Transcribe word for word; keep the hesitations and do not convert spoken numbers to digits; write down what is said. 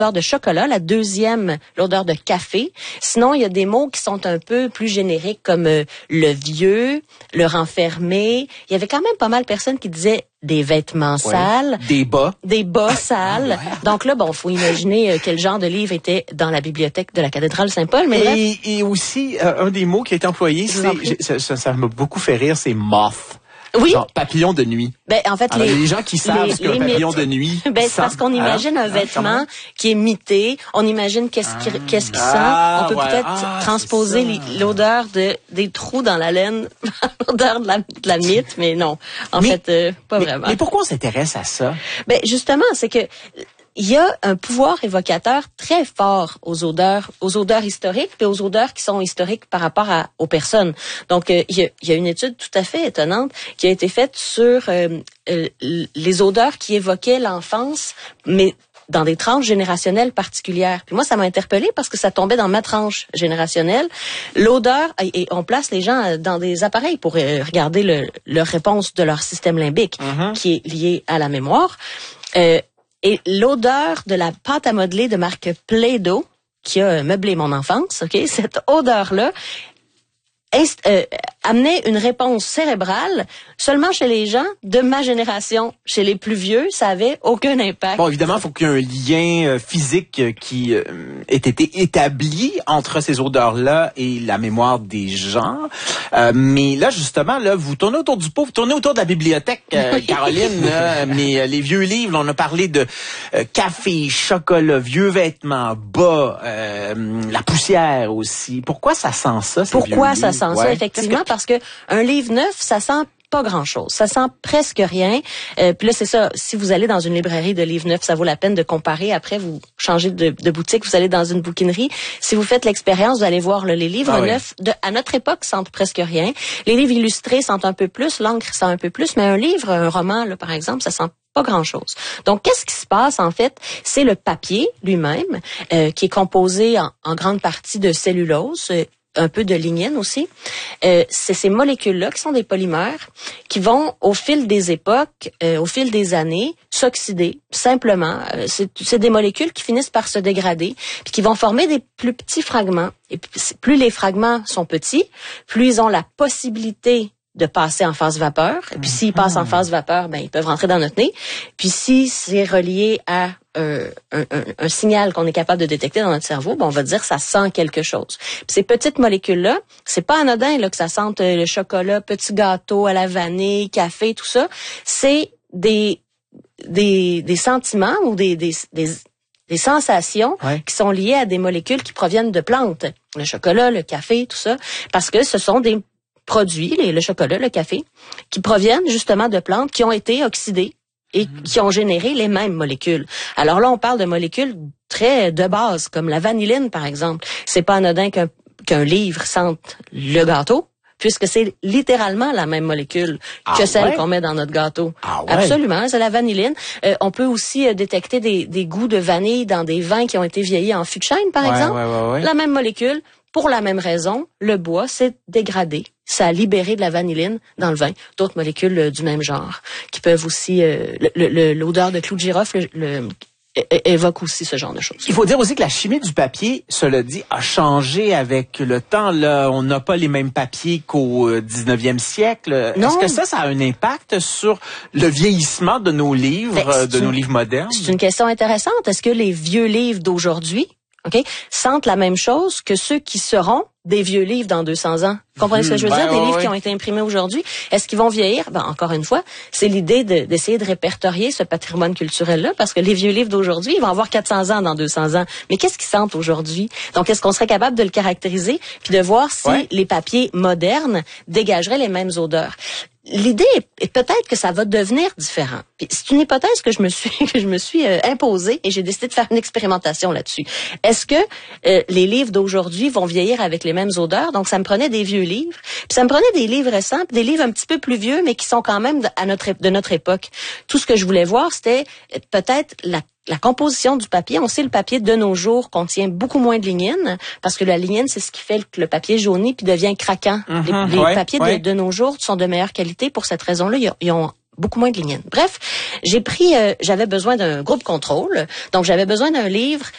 l'odeur de chocolat, la deuxième, l'odeur de café. Sinon, il y a des mots qui sont un peu plus génériques comme euh, le vieux, le renfermé. Il y avait quand même pas mal de personnes qui disaient des vêtements ouais. sales. Des bas. Des bas sales. Ah, ouais. Donc là, bon, faut imaginer euh, quel genre de livre était dans la bibliothèque de la cathédrale Saint-Paul. Mais bref. Et, et aussi, euh, un des mots qui a été employé, c'est, ça, ça, ça m'a beaucoup fait rire, c'est moth. Oui. Genre, papillon de nuit. Ben, en fait, Alors, les, les gens qui savent les, ce qu'un les papillon mythes. de nuit. Ben, c'est parce qu'on imagine hein? un vêtement qui est mité. On imagine qu'est-ce qui, qu'est-ce qui sent. Ah, on peut ouais. peut-être ah, transposer l'odeur de, des trous dans la laine, l'odeur de la, de la mythe, mais non. En mais, fait, euh, pas mais, vraiment. Mais pourquoi on s'intéresse à ça? Ben, justement, c'est que, il y a un pouvoir évocateur très fort aux odeurs, aux odeurs historiques, puis aux odeurs qui sont historiques par rapport à, aux personnes. Donc, euh, il, y a, il y a une étude tout à fait étonnante qui a été faite sur euh, euh, les odeurs qui évoquaient l'enfance, mais dans des tranches générationnelles particulières. Puis moi, ça m'a interpellée parce que ça tombait dans ma tranche générationnelle. L'odeur, et on place les gens dans des appareils pour regarder le, leur réponse de leur système limbique, mm-hmm. qui est lié à la mémoire. Euh, Et l'odeur de la pâte à modeler de marque Play-Doh, qui a meublé mon enfance, ok, cette odeur-là, inst- euh, amenait une réponse cérébrale seulement chez les gens de ma génération. Chez les plus vieux, ça avait aucun impact. Bon, évidemment, il faut qu'il y ait un lien euh, physique euh, qui euh, ait été établi entre ces odeurs-là et la mémoire des gens. Euh, mais là, justement, là, vous tournez autour du pot, vous tournez autour de la bibliothèque, euh, Caroline. Là, mais euh, les vieux livres, là, on a parlé de euh, café, chocolat, vieux vêtements, bas, euh, la poussière aussi. Pourquoi ça sent ça, ces Pourquoi vieux ça livres? sent Ouais. ça, effectivement? Que... Parce que un livre neuf, ça sent pas grand-chose. Ça sent presque rien. Euh, puis là, c'est ça. Si vous allez dans une librairie de livres neufs, ça vaut la peine de comparer. Après, vous changez de, de boutique, vous allez dans une bouquinerie. Si vous faites l'expérience, vous allez voir là, les livres ah, neufs, oui. de, à notre époque, sentent presque rien. Les livres illustrés sentent un peu plus, l'encre sent un peu plus, mais un livre, un roman, là, par exemple, ça sent pas grand-chose. Donc, qu'est-ce qui se passe, en fait? C'est le papier lui-même, euh, qui est composé en, en grande partie de cellulose, euh, un peu de lignine aussi. Euh, c'est ces molécules-là qui sont des polymères qui vont, au fil des époques, euh, au fil des années, s'oxyder, simplement. Euh, c'est, c'est des molécules qui finissent par se dégrader, puis qui vont former des plus petits fragments. Et plus les fragments sont petits, plus ils ont la possibilité de passer en phase vapeur. Et puis s'ils passent en phase vapeur, ben ils peuvent rentrer dans notre nez. Puis si c'est relié à euh, un, un, un signal qu'on est capable de détecter dans notre cerveau, ben on va dire que ça sent quelque chose. Puis ces petites molécules-là, c'est pas anodin là que ça sente le chocolat, petit gâteau à la vanille, café, tout ça. C'est des des des sentiments ou des des des des sensations ouais. qui sont liées à des molécules qui proviennent de plantes. Le chocolat, le café, tout ça, parce que ce sont des produits, les, le chocolat, le café, qui proviennent justement de plantes qui ont été oxydées et mmh. qui ont généré les mêmes molécules. Alors là, on parle de molécules très de base, comme la vanilline, par exemple. C'est pas anodin qu'un, qu'un livre sente le gâteau, puisque c'est littéralement la même molécule ah que celle ouais? qu'on met dans notre gâteau. Ah ouais? Absolument, c'est la vanilline. Euh, on peut aussi euh, détecter des, des goûts de vanille dans des vins qui ont été vieillis en fût de chêne, par ouais, exemple. Ouais, ouais, ouais. La même molécule. Pour la même raison, le bois s'est dégradé. Ça a libéré de la vanilline dans le vin. D'autres molécules euh, du même genre, qui peuvent aussi... Euh, le, le, l'odeur de clou de girofle le, le, évoque aussi ce genre de choses. Il faut dire aussi que la chimie du papier, cela dit, a changé avec le temps. Là, on n'a pas les mêmes papiers qu'au dix-neuvième siècle. Non. Est-ce que ça, ça a un impact sur le vieillissement de nos livres, ben, de une, nos livres modernes? C'est une question intéressante. Est-ce que les vieux livres d'aujourd'hui, OK, sentent la même chose que ceux qui seront des vieux livres dans deux cents ans? Vous comprenez mmh, ce que je veux ben, dire? Des ouais, livres ouais. qui ont été imprimés aujourd'hui. Est-ce qu'ils vont vieillir? Ben, encore une fois, c'est l'idée de, d'essayer de répertorier ce patrimoine culturel-là, parce que les vieux livres d'aujourd'hui, ils vont avoir quatre cents ans dans deux cents ans. Mais qu'est-ce qu'ils sentent aujourd'hui? Donc, est-ce qu'on serait capable de le caractériser puis de voir si ouais. les papiers modernes dégageraient les mêmes odeurs? L'idée est peut-être que ça va devenir différent. Puis c'est une hypothèse que je me suis que je me suis euh, imposée et j'ai décidé de faire une expérimentation là-dessus. Est-ce que euh, les livres d'aujourd'hui vont vieillir avec les mêmes odeurs? Donc ça me prenait des vieux livres, puis ça me prenait des livres récents, puis des livres un petit peu plus vieux mais qui sont quand même de, à notre de notre époque. Tout ce que je voulais voir, c'était peut-être la La composition du papier. On sait le papier de nos jours contient beaucoup moins de lignine, parce que la lignine, c'est ce qui fait que le papier jaunit puis devient craquant. Mm-hmm, les les ouais, papiers ouais. De, de nos jours sont de meilleure qualité pour cette raison-là. Ils, ils ont beaucoup moins de lignine. Bref, j'ai pris, euh, j'avais besoin d'un groupe contrôle, donc j'avais besoin d'un livre